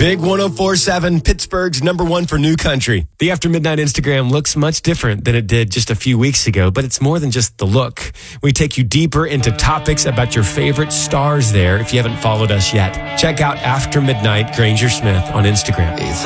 Big 104.7, Pittsburgh's #1 for new country. The After Midnight Instagram looks much different than it did just a few weeks ago, but it's more than just the look. We take you deeper into topics about your favorite stars there if you haven't followed us yet. Check out After Midnight Granger Smith on Instagram.